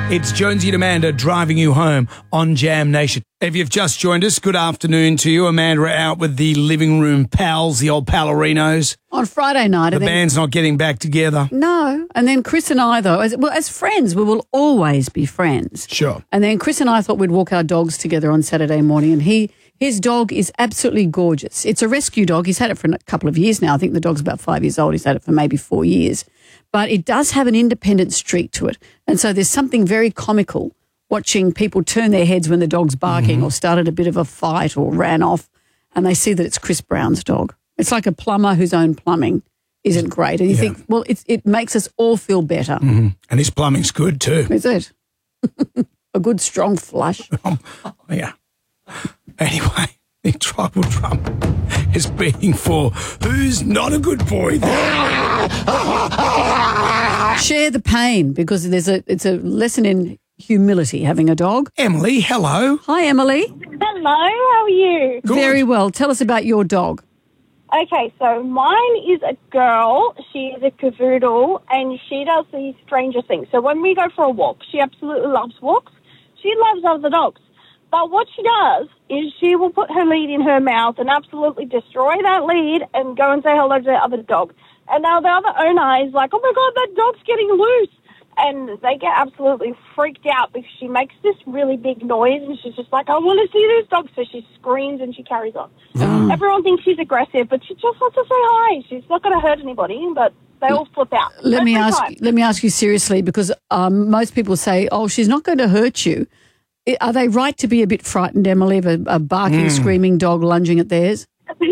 It's Jonesy and Amanda driving you home on Jam Nation. If you've just joined us, good afternoon to you. Amanda are out with the living room pals, the old Pallorinos. On Friday night. The band's not getting back together. No. And then Chris and I, though, as friends, we will always be friends. Sure. And then Chris and I thought we'd walk our dogs together on Saturday morning, and his dog is absolutely gorgeous. It's a rescue dog. He's had it for a couple of years now. I think the dog's about 5 years old. He's had it for maybe 4 years. But it does have an independent streak to it. And so there's something very comical watching people turn their heads when the dog's barking or started a bit of a fight or ran off, and they see that it's Chris Brown's dog. It's like a plumber whose own plumbing isn't great. And you think, well, it makes us all feel better. Mm-hmm. And his plumbing's good too. Is it? A good strong flush. Yeah. Anyway, the tribal drum is beating for who's not a good boy there. Share the pain, because it's a lesson in humility having a dog. Emily, hello. Hi, Emily. Hello, how are you? Good. Very well. Tell us about your dog. Okay, so mine is a girl. She is a cavoodle, and she does these strangest things. So when we go for a walk, she absolutely loves walks. She loves other dogs. But what she does is she will put her lead in her mouth and absolutely destroy that lead and go and say hello to the other dog. And now the other owner is like, oh, my God, that dog's getting loose. And they get absolutely freaked out because she makes this really big noise, and she's just like, I want to see this dog. So she screams and she carries on. Everyone thinks she's aggressive, but she just wants to say hi. She's not going to hurt anybody, but they all flip out. Let me ask you seriously, because most people say, oh, she's not going to hurt you. Are they right to be a bit frightened, Emily, of a barking, screaming dog lunging at theirs?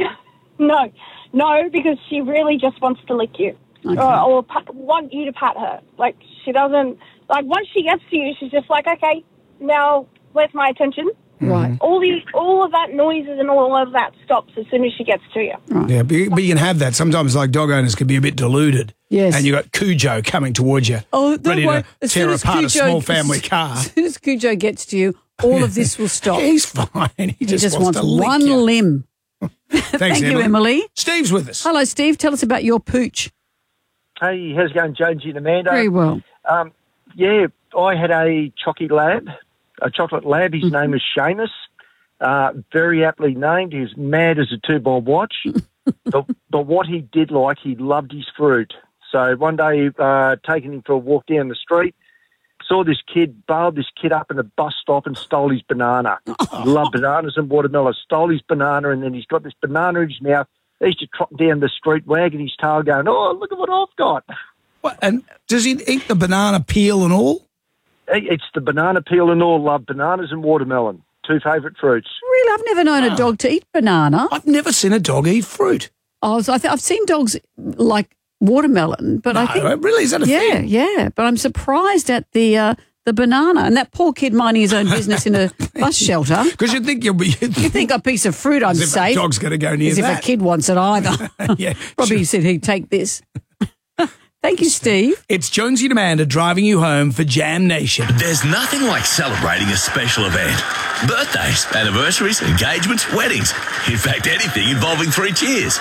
No, because she really just wants to lick you. Okay. Or want you to pat her. Like, she doesn't, like, once she gets to you, she's just like, okay, now where's my attention? Right. All of that noises and all of that stops as soon as she gets to you. Right. Yeah, but you can have that. Sometimes, like, dog owners can be a bit deluded. Yes. And you got Cujo coming towards you, ready to tear apart a small family car. As soon as Cujo gets to you, all of this will stop. He's fine. He just wants to lick one you. limb. Thanks, Thank you, Emily. Steve's with us. Hello, Steve. Tell us about your pooch. Hey, how's it going, Jonesy and Amanda? Very well. Yeah, I had a chocolate lab. His name is Seamus. Very aptly named. He was mad as a two-bob watch. but what he did like, he loved his fruit. So one day, taking him for a walk down the street, saw this kid, bailed this kid up in a bus stop and stole his banana. He loved bananas and watermelon. Stole his banana, and then he's got this banana in his mouth. He used to trot down the street wagging his tail going, oh, look at what I've got. What, and does he eat the banana peel and all? It's the banana peel and all. Love bananas and watermelon. Two favourite fruits. Really? I've never known a dog to eat banana. I've never seen a dog eat fruit. Oh, so I've seen dogs like watermelon, but I think really, is that a thing? Yeah. But I'm surprised at the banana, and that poor kid minding his own business in a bus shelter. Because you'd think You think a piece of fruit I'm as if safe. a dog's going to go near as that. if a kid wants it either. Yeah, Probably sure. said he'd take this. Thank you, Steve. It's Jonesy and Amanda driving you home for Jam Nation. There's nothing like celebrating a special event. Birthdays, anniversaries, engagements, weddings. In fact, anything involving 3 cheers.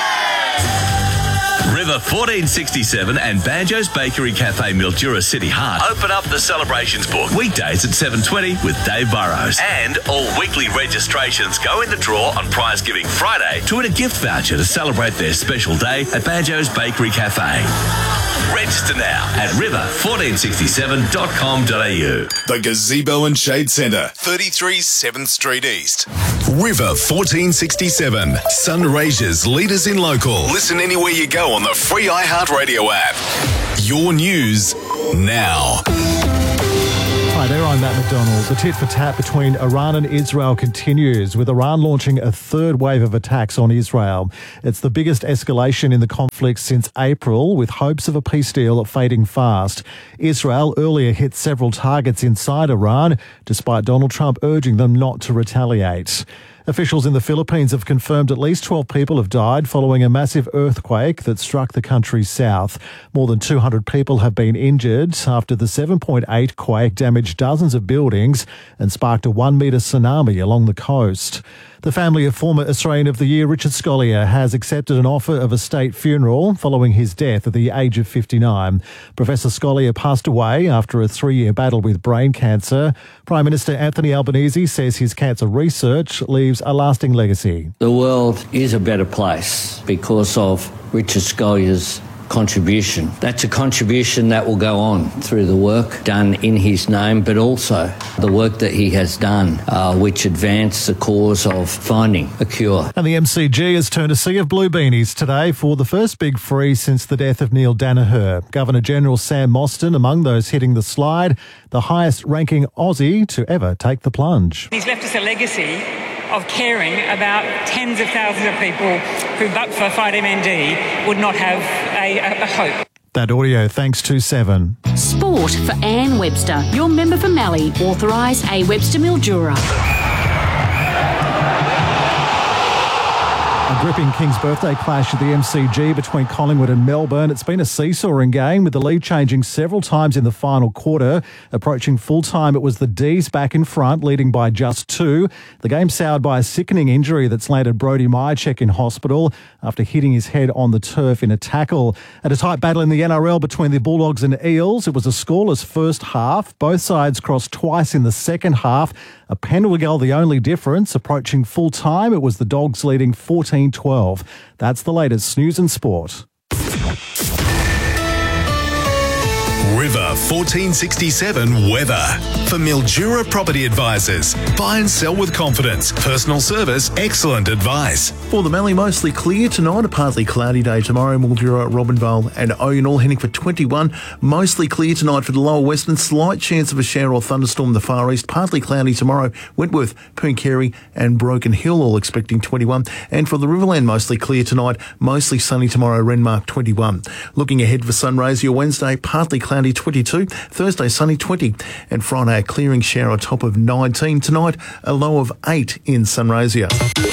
River 1467 and Banjo's Bakery Cafe Mildura City Heart open up the celebrations book weekdays at 7:20 with Dave Burrows. And all weekly registrations go in the draw on Prize Giving Friday to win a gift voucher to celebrate their special day at Banjo's Bakery Cafe. Register now at river1467.com.au. The Gazebo and Shade Centre, 33 7th Street East. River 1467, Sunraysia's leaders in local. Listen anywhere you go on the free iHeartRadio app. Your news now. Hi there, I'm Matt McDonald. The tit-for-tat between Iran and Israel continues, with Iran launching a third wave of attacks on Israel. It's the biggest escalation in the conflict since April, with hopes of a peace deal fading fast. Israel earlier hit several targets inside Iran, despite Donald Trump urging them not to retaliate. Officials in the Philippines have confirmed at least 12 people have died following a massive earthquake that struck the country's south. More than 200 people have been injured after the 7.8 quake damaged dozens of buildings and sparked a 1-metre tsunami along the coast. The family of former Australian of the Year Richard Scolyer has accepted an offer of a state funeral following his death at the age of 59. Professor Scolyer passed away after a 3-year battle with brain cancer. Prime Minister Anthony Albanese says his cancer research leaves a lasting legacy. The world is a better place because of Richard Scolyer's contribution. That's a contribution that will go on through the work done in his name, but also the work that he has done, which advanced the cause of finding a cure. And the MCG has turned a sea of blue beanies today for the first big free since the death of Neil Danaher. Governor-General Sam Mostyn among those hitting the slide, the highest-ranking Aussie to ever take the plunge. He's left us a legacy of caring about tens of thousands of people who, but for FightMND, would not have a hope. That audio thanks to 7. Sport for Anne Webster, your member for Mallee, authorise A. Webster Mildura. A gripping King's birthday clash at the MCG between Collingwood and Melbourne. It's been a seesawing game with the lead changing several times in the final quarter. Approaching full time, it was the D's back in front, leading by just 2. The game soured by a sickening injury that's landed Brodie Myercheck in hospital after hitting his head on the turf in a tackle. At a tight battle in the NRL between the Bulldogs and Eels, it was a scoreless first half. Both sides crossed twice in the second half. A penalty goal the only difference. Approaching full time, it was the Dogs leading 14-12. That's the latest Snooze and Sport. River 1467 weather. For Mildura Property Advisors. Buy and sell with confidence. Personal service, excellent advice. For the Mallee, mostly clear tonight. A partly cloudy day tomorrow. Mildura, Robinvale and Owenall heading for 21. Mostly clear tonight for the lower western. Slight chance of a shower or thunderstorm in the far east. Partly cloudy tomorrow. Wentworth, Pooncarie and Broken Hill all expecting 21. And for the Riverland, mostly clear tonight. Mostly sunny tomorrow. Renmark 21. Looking ahead for Sunraysia Wednesday. Partly cloudy 22, Thursday sunny 20, and Friday a clearing shower top of 19. Tonight a low of 8 in Sunraysia.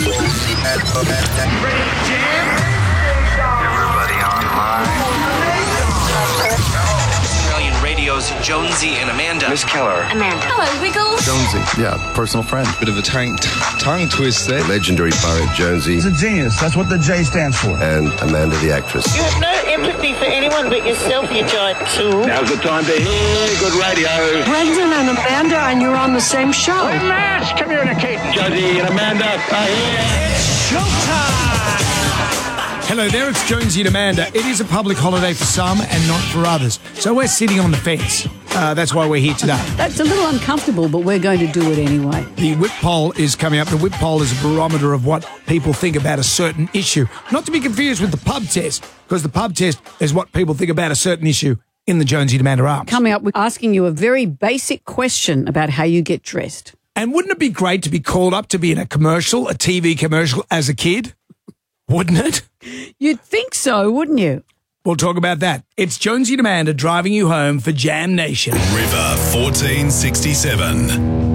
Australian Radio's Jonesy and Amanda. Miss Keller. Amanda. Hello, Wiggles. Jonesy, yeah, personal friend. Bit of a tongue twist there. Legendary pirate Jonesy. He's a genius. That's what the J stands for. And Amanda the actress. You have no empathy for anyone but yourself, you giant tool. Now's the time to hear good radio. Brendan and Amanda, and you're on the same show. We must communicate. Jonesy and Amanda are here. It's showtime! Hello there, it's Jonesy and Amanda. It is a public holiday for some and not for others. So we're sitting on the fence. That's why we're here today. That's a little uncomfortable, but we're going to do it anyway. The Whip Poll is coming up. The Whip Poll is a barometer of what people think about a certain issue. Not to be confused with the pub test, because the pub test is what people think about a certain issue in the Jonesy and Amanda Arms. Coming up, we're asking you a very basic question about how you get dressed. And wouldn't it be great to be called up to be in a commercial, a TV commercial as a kid? Wouldn't it? You'd think so, wouldn't you? We'll talk about that. It's Jonesy and Amanda driving you home for Jam Nation. River 1467.